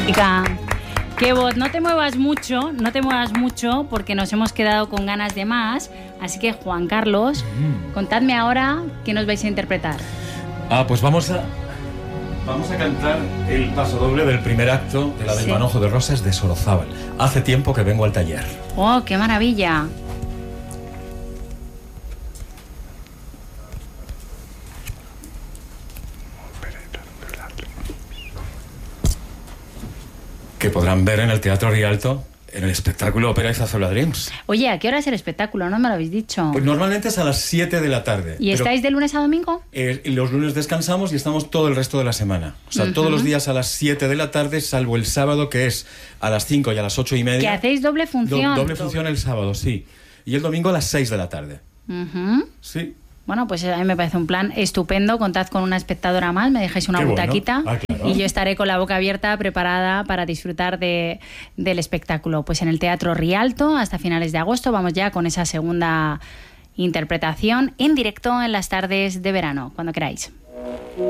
Chica, qué voz, no te muevas mucho, porque nos hemos quedado con ganas de más. Así que, Juan Carlos, contadme ahora qué nos vais a interpretar. Pues vamos a cantar el pasodoble del primer acto de la del Manojo de Rosas de Sorozábal. Hace tiempo que vengo al taller. ¡Oh, qué maravilla! Que podrán ver en el Teatro Rialto, en el espectáculo Ópera y Zazola Dreams. Oye, ¿a qué hora es el espectáculo? No me lo habéis dicho. Pues normalmente es a las 7 de la tarde. ¿Y estáis de lunes a domingo? Los lunes descansamos y estamos todo el resto de la semana. O sea, todos los días a las 7 de la tarde, salvo el sábado, que es a las 5 y a las 8:30. ¿Que hacéis doble función? Doble función el sábado, sí. Y el domingo a las 6 de la tarde. Sí. Bueno, pues a mí me parece un plan estupendo. Contad con una espectadora más, me dejáis una butaquita. Bueno. Claro. Y yo estaré con la boca abierta, preparada para disfrutar del espectáculo. Pues en el Teatro Rialto, hasta finales de agosto, vamos ya con esa segunda interpretación en directo en las tardes de verano, cuando queráis.